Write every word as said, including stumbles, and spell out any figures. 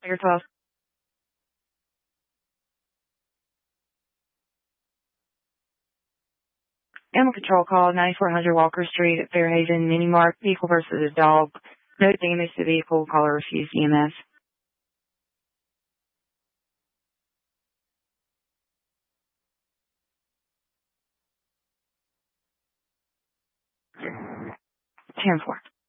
Your twelve. Animal control call ninety-four hundred Walker Street at Fairhaven Mini Mart. Vehicle versus a dog. No damage to vehicle. Caller refused E M S. ten four.